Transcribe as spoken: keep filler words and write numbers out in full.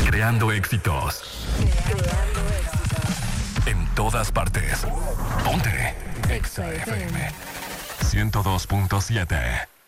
Creando éxitos. Creando éxitos. En todas partes. Ponte. Exa F M. ciento dos punto siete.